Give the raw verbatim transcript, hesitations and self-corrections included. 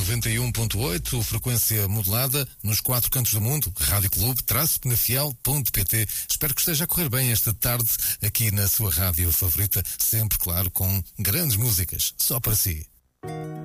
noventa e um ponto oito, frequência modulada nos quatro cantos do mundo, Rádio Clube, traço penafiel ponto pt. Espero que esteja a correr bem esta tarde aqui na sua rádio favorita, sempre, claro, com grandes músicas, só para si.